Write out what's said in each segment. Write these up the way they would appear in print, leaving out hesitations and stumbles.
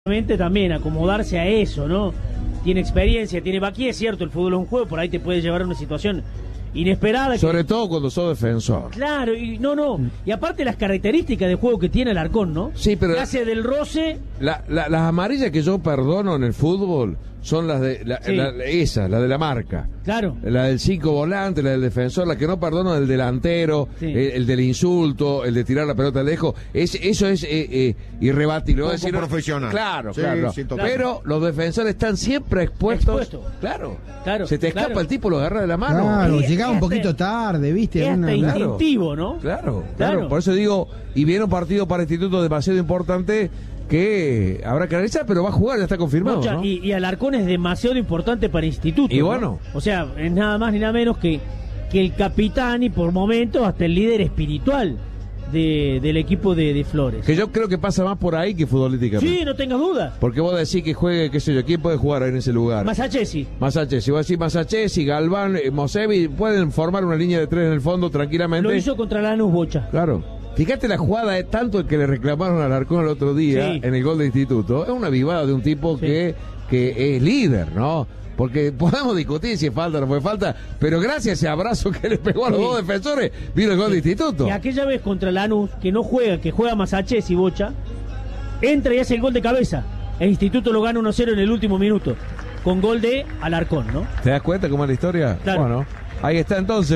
También acomodarse a eso, ¿no? Tiene experiencia, tiene aquí es cierto, el fútbol es un juego, por ahí te puede llevar a una situación inesperada. Sobre todo cuando sos defensor. Claro, y y aparte las características de juego que tiene Alarcón, ¿no? Sí, pero que hace del roce. Las amarillas que yo perdono en el fútbol son las de la de la marca. Claro. La del 5 volante, la del defensor, la que no perdono del delantero, el del insulto, el de tirar la pelota lejos. Eso es irrebatible. Poco profesional. Claro, sí, claro. Sí, pero los defensores están siempre expuestos. Claro. Se te escapa el tipo, lo agarra de la mano. Claro, llegaba un poquito tarde, ¿viste? Es hasta instintivo, ¿no? Claro. Por eso digo, y viene un partido para Instituto demasiado importante que habrá que analizar, pero va a jugar, ya está confirmado, ¿no? Y Alarcón es demasiado importante para Instituto. Y bueno. ¿No? O sea, es nada más ni nada menos que el capitán y por momentos hasta el líder espiritual del equipo de Flores. Que yo creo que pasa más por ahí que futbolísticamente. Sí, no tengas duda. Porque vos decís que juegue, qué sé yo, ¿quién puede jugar en ese lugar? Masachesi. Vos decís Masachesi, Galván, Mosevi, pueden formar una línea de 3 en el fondo tranquilamente. Lo hizo contra Lanús Bocha. Claro. Fíjate la jugada, es tanto que le reclamaron a Alarcón el otro día en el gol de Instituto. Es una vivada de un tipo que es líder, ¿no? Porque podemos discutir si es falta o no fue falta, pero gracias a ese abrazo que le pegó a los dos defensores, vino el gol de Instituto. Y aquella vez contra Lanús, que no juega, que juega Masachesi y Bocha, entra y hace el gol de cabeza. El Instituto lo gana 1-0 en el último minuto, con gol de Alarcón, ¿no? ¿Te das cuenta cómo es la historia? Claro. Bueno, ahí está entonces,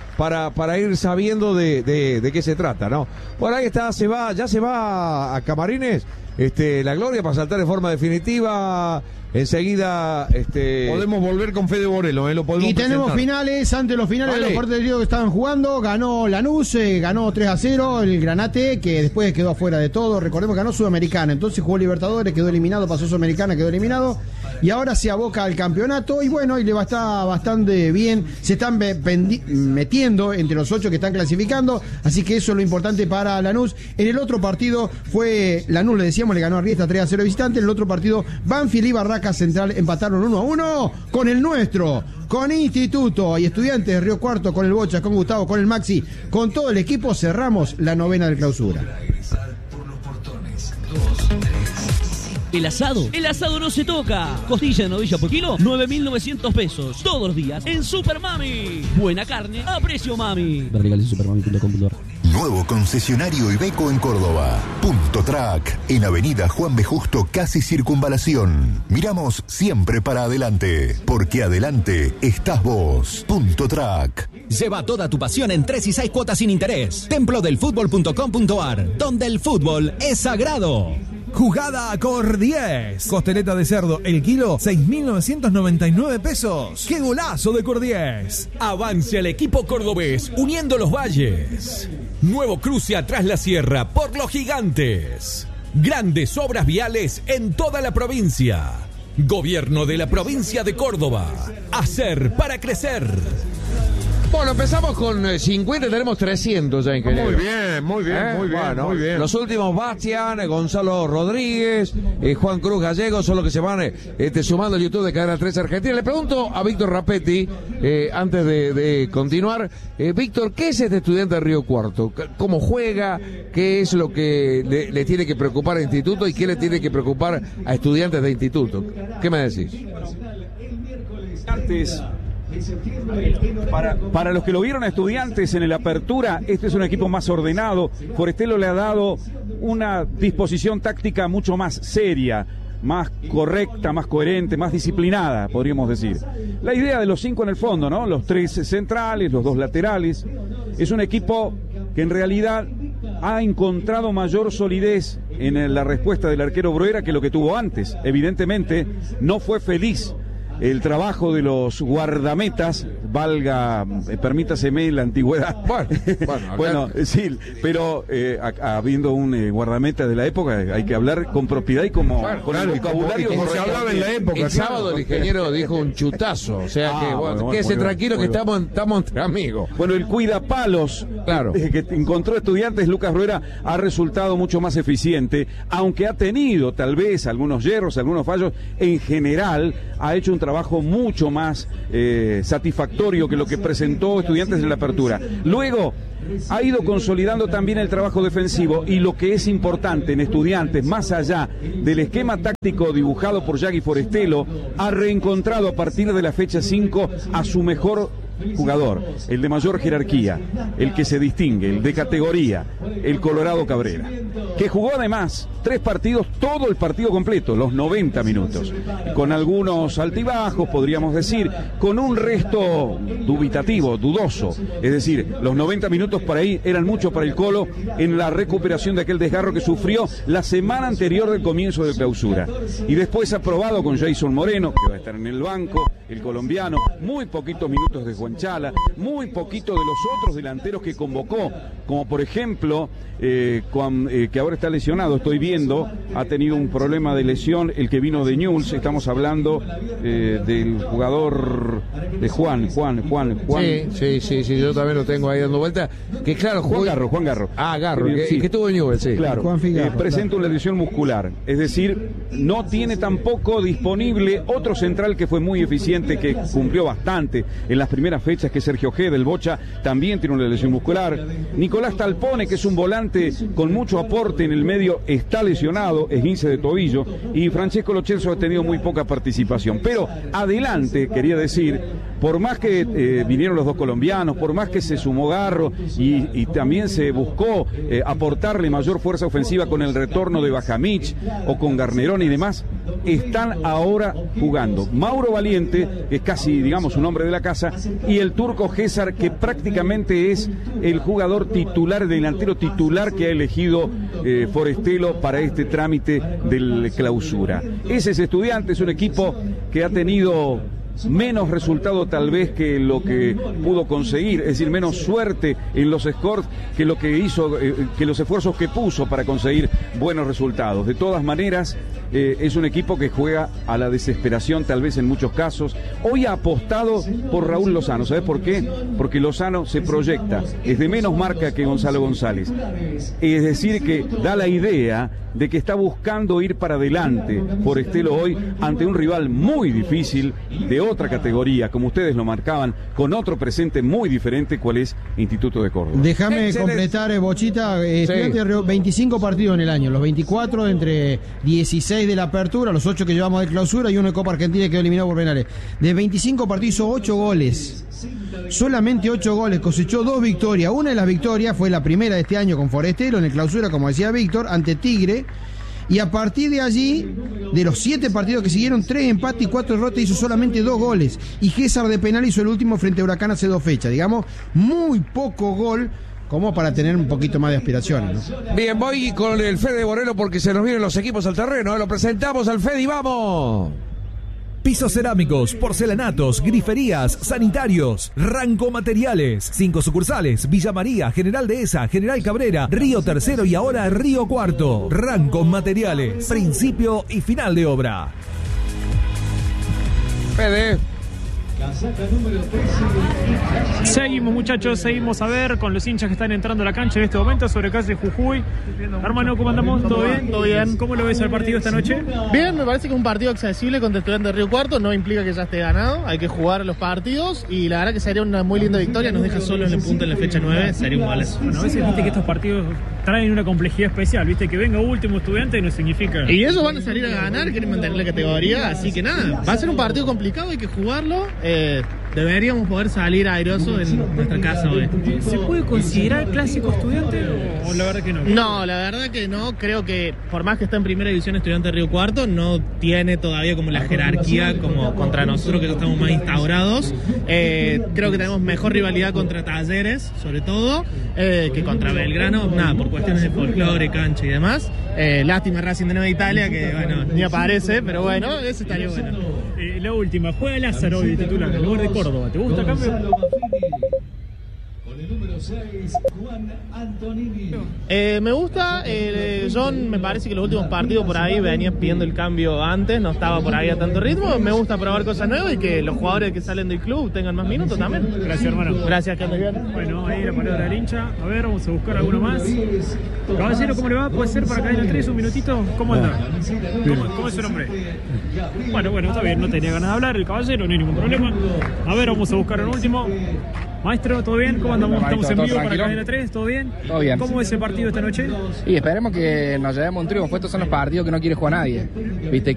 para ir sabiendo de qué se trata, ¿no? Por ahí está, ya se va a Camarines, la Gloria para saltar de forma definitiva. Enseguida podemos volver con Fede Borelo, lo podemos tenemos presentar. finales, ante los finales de los partidos que estaban jugando, ganó Lanús, ganó 3-0 el Granate, que después quedó afuera de todo. Recordemos que ganó Sudamericana, entonces jugó Libertadores, quedó eliminado, pasó Sudamericana, quedó eliminado, y ahora se aboca al campeonato, y bueno, y le va a estar bastante bien, se están metiendo entre los 8 que están clasificando, así que eso es lo importante para Lanús. En el otro partido fue Lanús, le decíamos, le ganó a Riestra 3-0 visitante. En el otro partido, Banfield y Barracas Central empataron 1-1 con el nuestro, con Instituto y Estudiantes de Río Cuarto, con el Bocha, con Gustavo, con el Maxi, con todo el equipo. Cerramos la novena de clausura. El asado no se toca. Costilla de novilla por kilo, 9.900 pesos. Todos los días en Super Mami. Buena carne a precio mami. Nuevo concesionario Iveco en Córdoba. Punto Track, en Avenida Juan B. Justo, casi Circunvalación. Miramos siempre para adelante, porque adelante estás vos. Punto Track. Lleva toda tu pasión en 3 y 6 cuotas sin interés. Templodelfutbol.com.ar, donde el fútbol es sagrado. Jugada Cor 10. Costeleta de cerdo, el kilo, 6.999 pesos. ¡Qué golazo de Cor 10! Avance al equipo cordobés, uniendo los valles. Nuevo cruce atrás la sierra por los gigantes. Grandes obras viales en toda la provincia. Gobierno de la provincia de Córdoba. Hacer para crecer. Bueno, empezamos con 50, tenemos 300 ya, ingeniero. Muy bien. Los últimos, Bastián, Gonzalo Rodríguez, Juan Cruz Gallego, son los que se van sumando al YouTube de Cadena 3 Argentina. Le pregunto a Víctor Rapetti, antes de continuar, Víctor, ¿qué es este Estudiante de Río Cuarto? ¿Cómo juega? ¿Qué es lo que le tiene que preocupar a Instituto y qué le tiene que preocupar a estudiantes de Instituto? ¿Qué me decís? Antes, para los que lo vieron a Estudiantes en el Apertura, este es un equipo más ordenado. Forestelo le ha dado una disposición táctica mucho más seria, más correcta, más coherente, más disciplinada, podríamos decir. La idea de los 5 en el fondo, ¿no? Los 3 centrales, los 2 laterales. Es un equipo que en realidad ha encontrado mayor solidez en la respuesta del arquero Bruera que lo que tuvo antes. Evidentemente no fue feliz el trabajo de los guardametas, permítaseme la antigüedad. Bueno, sí, pero habiendo un guardameta de la época, hay que hablar con propiedad y con el vocabulario como se hablaba en la época. El sábado el ingeniero dijo un chutazo, o sea quédese tranquilo que estamos entre amigos. Bueno, el cuidapalos, claro, que encontró Estudiantes, Lucas Bruera, ha resultado mucho más eficiente, aunque ha tenido tal vez algunos yerros, algunos fallos. En general ha hecho un trabajo trabajo mucho más satisfactorio que lo que presentó Estudiantes en la apertura. Luego ha ido consolidando también el trabajo defensivo, y lo que es importante en Estudiantes, más allá del esquema táctico dibujado por Yagi Forestelo, ha reencontrado a partir de la fecha 5 a su mejor jugador, el de mayor jerarquía, el que se distingue, el de categoría, el Colorado Cabrera, que jugó además 3 partidos, todo el partido completo, los 90 minutos, con algunos altibajos, podríamos decir, con un resto dubitativo, dudoso, es decir, los 90 minutos para ahí eran mucho para el Colo en la recuperación de aquel desgarro que sufrió la semana anterior del comienzo de clausura, y después ha probado con Jason Moreno, que va a estar en el banco, el colombiano, muy poquitos minutos de Juanchala, muy poquito de los otros delanteros que convocó, como por ejemplo, que ahora está lesionado, estoy viendo, ha tenido un problema de lesión, el que vino de Newell's, estamos hablando del jugador de Juan. Sí, yo también lo tengo ahí dando vuelta, que claro, Juan Garro. Ah, Garro, que tuvo en Newell's, sí. Claro, presenta una lesión muscular, es decir, no tiene tampoco disponible otro central que fue muy eficiente, que cumplió bastante en las primeras fechas, que Sergio G. del Bocha, también tiene una lesión muscular. Nicolás Talpone, que es un volante con mucho aporte en el medio, está lesionado, esguince de tobillo, y Francesco Lo Celso ha tenido muy poca participación. Pero adelante, quería decir, por más que vinieron los 2 colombianos, por más que se sumó Garro y también se buscó aportarle mayor fuerza ofensiva con el retorno de Bajamich o con Garnerón y demás, están ahora jugando Mauro Valiente, que es casi, digamos, un hombre de la casa, y el turco César, que prácticamente es el jugador titular, el delantero titular que ha elegido Forestelo para este trámite del clausura. Ese es Estudiantes, es un equipo que ha tenido menos resultado tal vez que lo que pudo conseguir, es decir, menos suerte en los scores que lo que hizo, que los esfuerzos que puso para conseguir buenos resultados. De todas maneras, es un equipo que juega a la desesperación tal vez en muchos casos. Hoy ha apostado por Raúl Lozano, ¿sabes por qué? Porque Lozano se proyecta, es de menos marca que Gonzalo González, es decir, que da la idea de que está buscando ir para adelante Forestelo hoy ante un rival muy difícil, de otra categoría, como ustedes lo marcaban, con otro presente muy diferente, cuál es Instituto de Córdoba. Déjame completar, Bochita, Estudiantes 25 partidos en el año, los 24 entre 16 de la apertura, los 8 que llevamos de clausura y uno de Copa Argentina que quedó eliminado por penales. De 25 partidos hizo 8 goles. Solamente 8 goles, cosechó 2 victorias. Una de las victorias fue la primera de este año con Forestelo en el clausura, como decía Víctor, ante Tigre. Y a partir de allí, de los 7 partidos que siguieron, 3 empates y 4 derrotas, hizo solamente 2 goles. Y César de penal hizo el último frente a Huracán hace 2 fechas. Digamos, muy poco gol como para tener un poquito más de aspiraciones, ¿no? Bien, voy con el Fede Borelo porque se nos vienen los equipos al terreno. Lo presentamos al Fede y vamos. Pisos cerámicos, porcelanatos, griferías, sanitarios, Ranco Materiales. 5 sucursales: Villa María, General Dehesa, General Cabrera, Río Tercero y ahora Río Cuarto. Ranco Materiales, principio y final de obra. Fede. Seguimos, muchachos, seguimos a ver con los hinchas que están entrando a la cancha en este momento sobre calle Jujuy. Hermano, ¿cómo andamos? ¿Todo bien? Todo bien. ¿Cómo lo ves al partido esta noche? Bien, me parece que es un partido accesible contra Estudiantes de Río Cuarto. No implica que ya esté ganado, hay que jugar los partidos y la verdad que sería una muy linda victoria. Nos deja solo en el punto en la fecha 9, sería un golazo. Bueno, a veces viste que estos partidos traen una complejidad especial, viste, que venga último Estudiante no significa... Y ellos van a salir a ganar, quieren mantener la categoría, así que nada, va a ser un partido complicado, hay que jugarlo. Deberíamos poder salir airosos en nuestra casa hoy. ¿Se puede considerar clásico Estudiante o la verdad que no? No, la verdad que no. Creo que por más que está en primera división Estudiante de Río Cuarto, no tiene todavía como la jerarquía como contra nosotros, que ya estamos más instaurados. Creo que tenemos mejor rivalidad contra Talleres, sobre todo, que contra Belgrano. Nada, por cuestiones de folclore, cancha y demás. Lástima Racing de Nueva Italia, que bueno, ni aparece, pero bueno, eso estaría bueno. La última, juega Lázaro hoy de titular en lugar de Córdoba. ¿Te gusta, cambio? Me gusta, John me parece que los últimos partidos por ahí venía pidiendo el cambio antes, no estaba por ahí a tanto ritmo. Me gusta probar cosas nuevas y que los jugadores que salen del club tengan más minutos también. Gracias, hermano. Gracias, que andes bien. Bueno, ahí la palabra del hincha. A ver, vamos a buscar alguno más. Caballero, ¿cómo le va? ¿Puede ser para Cadena 3 un minutito? ¿Cómo anda? ¿Cómo es su nombre? Bueno, está bien, no tenía ganas de hablar el caballero, no hay ningún problema. A ver, vamos a buscar un último. Maestro, ¿todo bien? ¿Cómo andamos? Estamos en vivo para Cadena 3, ¿todo bien? Todo bien. ¿Cómo es ese partido esta noche? Y esperemos que nos llevemos un triunfo. Estos son los partidos que no quiere jugar nadie. ¿Viste?